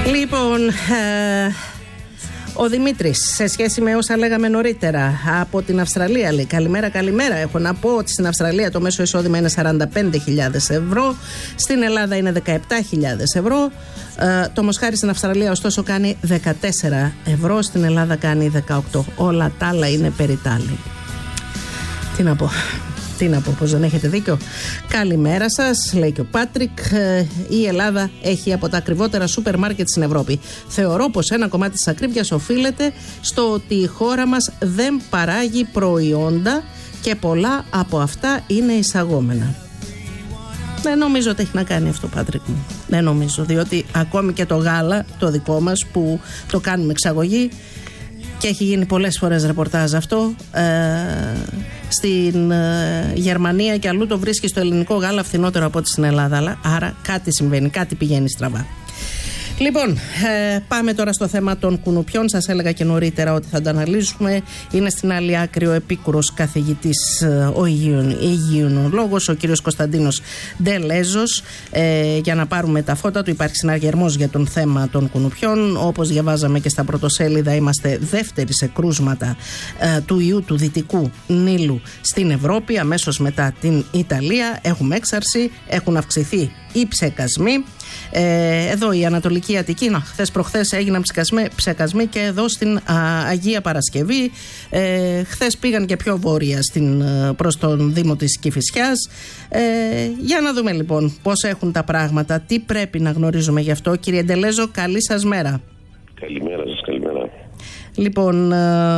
Λοιπόν, ο Δημήτρης, σε σχέση με όσα λέγαμε νωρίτερα, από την Αυστραλία λέει: καλημέρα. Έχω να πω ότι στην Αυστραλία το μέσο εισόδημα είναι 45.000 ευρώ, στην Ελλάδα είναι 17.000 ευρώ. Το μοσχάρι στην Αυστραλία ωστόσο κάνει 14 ευρώ, στην Ελλάδα κάνει 18. Όλα τα άλλα είναι περιτάλη. Τι να πω, πως δεν έχετε δίκιο. Καλημέρα σας, λέει και ο Πάτρικ. Η Ελλάδα έχει από τα ακριβότερα σούπερ μάρκετ στην Ευρώπη. Θεωρώ πως ένα κομμάτι της ακρίβειας οφείλεται στο ότι η χώρα μας δεν παράγει προϊόντα και πολλά από αυτά είναι εισαγόμενα. Δεν νομίζω ότι έχει να κάνει αυτό, Πάτρικ μου. Δεν νομίζω, διότι ακόμη και το γάλα, το δικό μας, που το κάνουμε εξαγωγή και έχει γίνει πολλές φορές ρεπορτάζ αυτό, στην Γερμανία και αλλού το βρίσκει στο ελληνικό γάλα φθηνότερο από ό,τι στην Ελλάδα. Άρα κάτι συμβαίνει, κάτι πηγαίνει στραβά. Λοιπόν, πάμε τώρα στο θέμα των κουνουπιών. Σας έλεγα και νωρίτερα ότι θα το αναλύσουμε. Είναι στην άλλη άκρη ο επίκουρος καθηγητής, ο υγειονολόγος, ο κύριος Κωνσταντίνος Ντελέζος. Για να πάρουμε τα φώτα του, υπάρχει συναγερμός για τον θέμα των κουνουπιών. Όπως διαβάζαμε και στα πρωτοσέλιδα, είμαστε δεύτεροι σε κρούσματα του ιού του Δυτικού Νείλου στην Ευρώπη, αμέσως μετά την Ιταλία. Έχουμε έξαρση, έχουν αυξηθεί οι ψεκασμοί. Εδώ η Ανατολική Αττική, χθες προχθές έγιναν ψεκασμοί και εδώ στην Αγία Παρασκευή. Χθες πήγαν και πιο βόρεια προς τον Δήμο της Κηφισιάς. Για να δούμε λοιπόν πώς έχουν τα πράγματα, τι πρέπει να γνωρίζουμε γι' αυτό. Κύριε Ντελέζο, καλή σας μέρα. Καλημέρα σας, καλημέρα. Λοιπόν,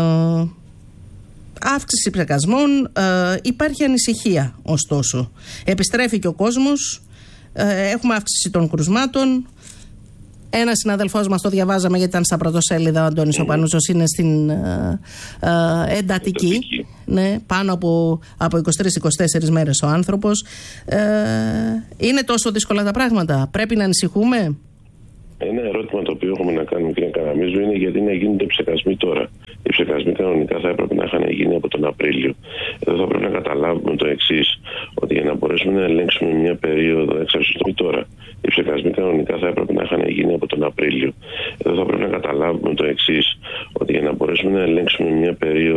αύξηση ψεκασμών, υπάρχει ανησυχία ωστόσο. Επιστρέφει και ο κόσμος. Έχουμε αύξηση των κρουσμάτων. Ένας συναδελφός μας, το διαβάζαμε γιατί ήταν στα πρωτοσέλιδα, ο Αντώνης ο Πανούσος, είναι στην εντατική. Ναι, πάνω από 23-24 μέρες ο άνθρωπος. Είναι τόσο δύσκολα τα πράγματα? Πρέπει να ανησυχούμε? Ένα ερώτημα το οποίο έχουμε να κάνουμε, κύριε Καραμίζου, είναι γιατί να γίνονται ψεκασμοί τώρα. Οι ψεκασμοί κανονικά θα έπρεπε να είχαν γίνει από τον Απρίλιο. Εδώ θα πρέπει να καταλάβουμε το εξής, ότι για να μπορέσουμε να ελέγξουμε μια περίοδο έξαρσης τώρα, οι ψεκασμοί κανονικά θα έπρεπε να είχαν γίνει από τον Απρίλιο. Εδώ θα πρέπει να καταλάβουμε το εξής, ότι για να μπορέσουμε να ελέγξουμε μια περίοδο